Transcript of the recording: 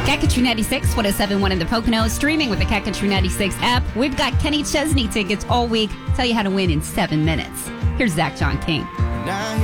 Cat Country 96, 107.1 in the Poconos, streaming with the Cat Country 96 app. We've got Kenny Chesney tickets all week. Tell you how to win in 7 minutes. Here's Zach John King.